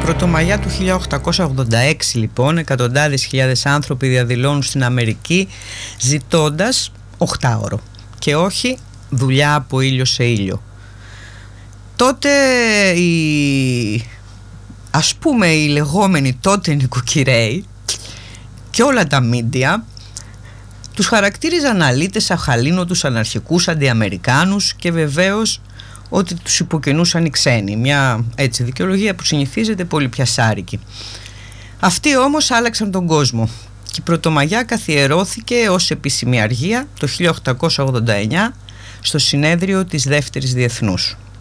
Πρωτομαγιά του 1886 λοιπόν, εκατοντάδες χιλιάδες άνθρωποι διαδηλώνουν στην Αμερική ζητώντας 8ωρο και όχι δουλειά από ήλιο σε ήλιο. Τότε οι λεγόμενοι τότε νοικοκυρέοι και όλα τα μίντια τους χαρακτήριζαν αλήτες, αχαλήνοτους, αναρχικούς, αντιαμερικάνους και βεβαίως ότι τους υποκινούσαν οι ξένοι. Μια έτσι δικαιολογία που συνηθίζεται πολύ πιασάρικη. Αυτοί όμως άλλαξαν τον κόσμο και η Πρωτομαγιά καθιερώθηκε ως επίσημη αργία το 1889 στο συνέδριο της Δεύτερης Διεθνούς.